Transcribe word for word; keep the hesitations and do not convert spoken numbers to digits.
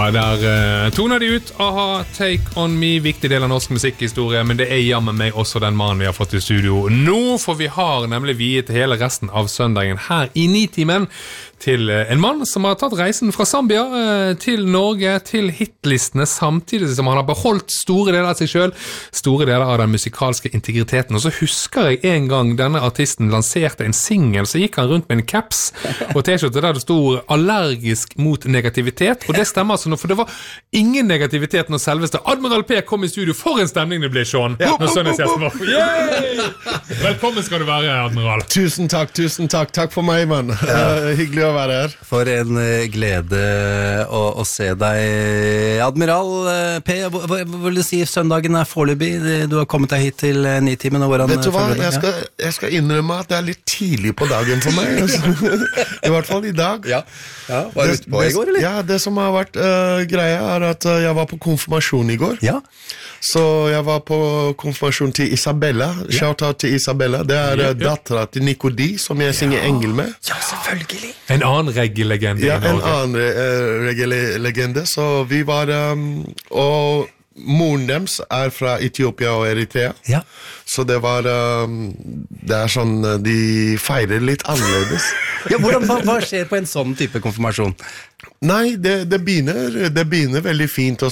Ja, der uh, toner de ut. Aha, Take On Me, viktig del av norsk musikkhistorie, men det er jammen meg også den mannen vi har fått i studio nå, for vi har nemlig viet hele resten av søndagen her i Nitimen til uh, en mann som har tatt reisen fra Zambia uh, til Norge, til hitlistene, samtidig som han har beholdt store deler av seg selv, store deler av den musikalske integriteten. Og så husker jeg en gang denne artisten lanserte en single, så gikk han rundt med en caps og t-skjorte der det stod allergisk mot negativitet, og det stemmer altså nå, for det var ingen negativitet når selveste Admiral P kom i studio. For en stemning det ble, Sean, ja. Når søndagsgjesten var. Yay! Velkommen skal du være, Admiral. Tusen takk, tusen takk. Takk for meg, mann. Ja. Uh, hyggelig å være her. For en uh, glede å, å se deg, Admiral uh, P. Hva, hva vil du si søndagen er foreløpig? Du har kommet deg hit til uh, Nitimen, og hvordan vet du hva? føler du det? Jeg skal, jeg skal innrømme at det er litt tidlig på dagen for meg. Altså. I hvert fall i dag. Ja, ja. Var du ute på i går, eller? Ja, det som har vært uh, greia er at uh, jeg var på konfirmasjon i går. Ja. Så jeg var på konfirmasjon til Isabella. Shout out til Isabella. Det er uh, datteren til Nico D, som jeg synger ja. Engel med. Ja, selvfølgelig. En annen reggae-legende ja, i Norge. Ja, en annen uh, reggae-legende. Så vi var, um, og moren deres er fra Etiopia og Eritrea. Ja. Så det var, um, det er sånn, de feirer litt annerledes. Ja, hvordan, hva, hva skjer på en sånn type konfirmasjon? Nei, det, det, begynner, det begynner veldig fint, og